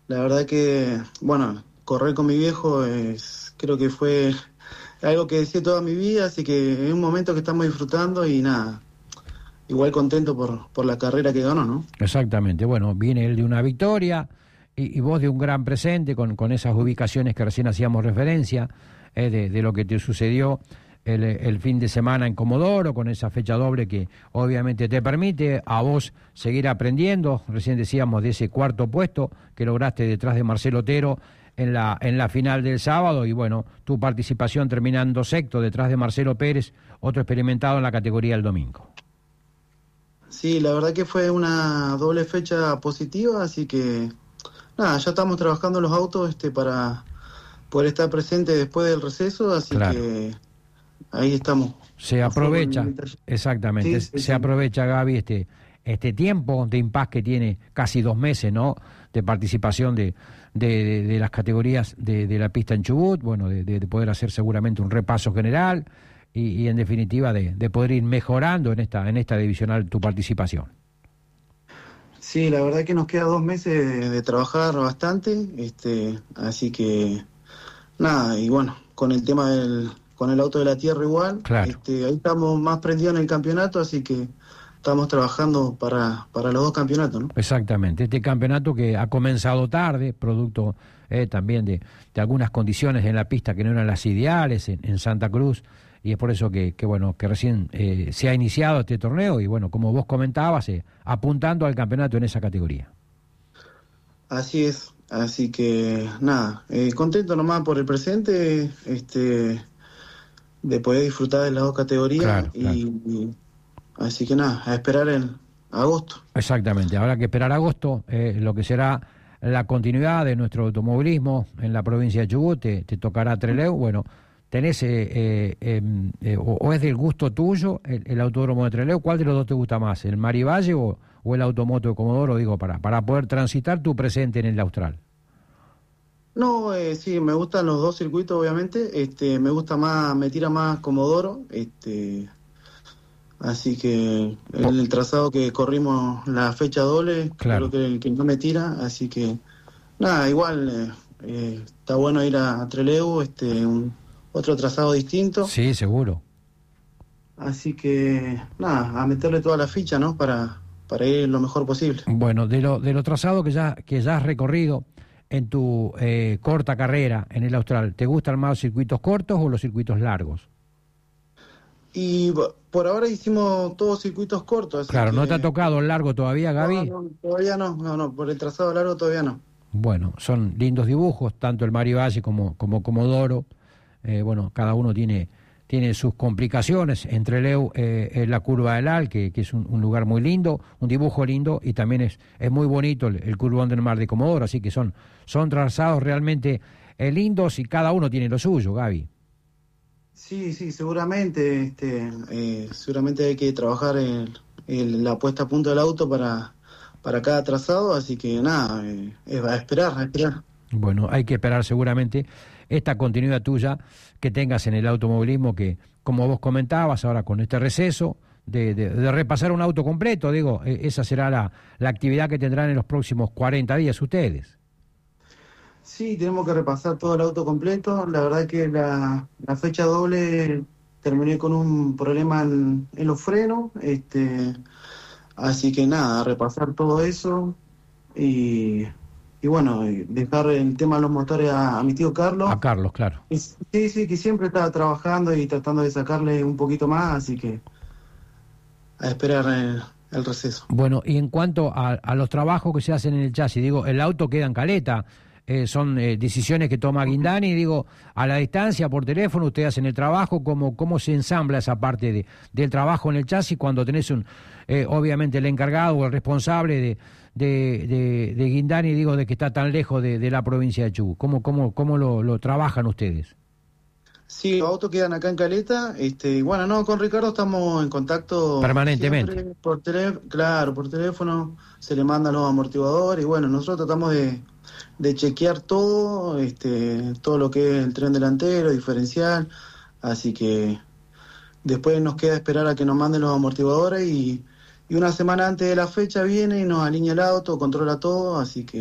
La verdad que, bueno, correr con mi viejo creo que fue algo que deseé toda mi vida, así que es un momento que estamos disfrutando y nada, igual contento por la carrera que ganó, ¿no? Exactamente, bueno, viene él de una victoria y vos de un gran presente con esas ubicaciones que recién hacíamos referencia, de lo que te sucedió el fin de semana en Comodoro, con esa fecha doble que obviamente te permite a vos seguir aprendiendo. Recién decíamos de ese cuarto puesto que lograste detrás de Marcelo Otero en la final del sábado, y bueno, tu participación terminando sexto detrás de Marcelo Pérez, otro experimentado en la categoría el domingo. Sí, la verdad que fue una doble fecha positiva, así que nada, ya estamos trabajando los autos para poder estar presente después del receso, así Claro. que ahí estamos. Se A full con aprovecha, el taller. exactamente, Sí, sí, se sí. aprovecha, Gaby, este tiempo de impas que tiene casi 2 meses, ¿no? De participación de las categorías de la pista en Chubut, bueno, de poder hacer seguramente un repaso general y en definitiva de poder ir mejorando en esta divisional tu participación. Sí, la verdad que nos queda 2 meses de trabajar bastante, así que nada, y bueno, con el tema con el auto de la tierra igual, Claro. ahí estamos más prendidos en el campeonato, así que estamos trabajando para los dos campeonatos, ¿no? Exactamente, este campeonato que ha comenzado tarde, producto también de algunas condiciones en la pista que no eran las ideales en Santa Cruz, y es por eso bueno, que recién se ha iniciado este torneo, y bueno, como vos comentabas, apuntando al campeonato en esa categoría. Así es, así que nada, contento nomás por el presente, de poder disfrutar de las dos categorías Claro, claro. así que nada, a esperar en agosto. Exactamente, habrá que esperar agosto, lo que será la continuidad de nuestro automovilismo en la provincia de Chubut. Te tocará Trelew. Bueno, tenés, o es del gusto tuyo el autódromo de Trelew. ¿Cuál de los dos te gusta más, el Marivalle o el Automoto de Comodoro? Digo, para poder transitar tu presente en el Austral. No, sí, me gustan los dos circuitos, obviamente, me gusta más, me tira más Comodoro, así que el trazado que corrimos la fecha doble, creo Claro, que el que no me tira, así que nada, igual está bueno ir a Trelew, otro trazado distinto, sí, seguro. así que nada, a meterle toda la ficha, ¿no? Para ir lo mejor posible. Bueno, de lo trazado que ya has recorrido en tu corta carrera en el Austral, ¿te gustan más los circuitos cortos o los circuitos largos? Y por ahora hicimos todos circuitos cortos, así Claro, ¿no te ha que tocado el largo todavía, no, Gaby? no, todavía no, no, no, por el trazado largo todavía no. Bueno, son lindos dibujos, tanto el Mario Valle como Comodoro. Bueno, cada uno tiene sus complicaciones. Entre Leu, la curva del Al, que es un lugar muy lindo, un dibujo lindo, y también es muy bonito el curvón del Mar de Comodoro. Así que son trazados realmente lindos, y cada uno tiene lo suyo, Gaby. Sí, sí, seguramente, seguramente hay que trabajar la puesta a punto del auto para cada trazado, así que nada, es a esperar, a esperar. Bueno, hay que esperar seguramente esta continuidad tuya que tengas en el automovilismo, que, como vos comentabas, ahora con este receso, de repasar un auto completo. Digo, esa será la actividad que tendrán en los próximos 40 días ustedes. Sí, tenemos que repasar todo el auto completo. La verdad que la fecha doble terminé con un problema en los frenos, así que nada, a repasar todo eso y, y bueno, dejar el tema de los motores a mi tío Carlos. A Carlos, claro. Sí, sí, que siempre estaba trabajando y tratando de sacarle un poquito más, así que a esperar el receso. Bueno, y en cuanto a los trabajos que se hacen en el chasis, digo, el auto queda en caleta. Son decisiones que toma Guindani, digo, a la distancia, por teléfono, ustedes hacen el trabajo. ¿Cómo se ensambla esa parte del trabajo en el chasis cuando tenés obviamente el encargado o el responsable de Guindani, digo, de que está tan lejos de la provincia de Chubut? ¿Cómo lo trabajan ustedes? Sí, los autos quedan acá en Caleta, bueno, no, con Ricardo estamos en contacto Permanentemente. siempre por teléfono, claro, por teléfono, se le mandan los amortiguadores y bueno, nosotros tratamos de chequear todo, todo lo que es el tren delantero, diferencial, así que después nos queda esperar a que nos manden los amortiguadores y una semana antes de la fecha viene y nos alinea el auto, controla todo, así que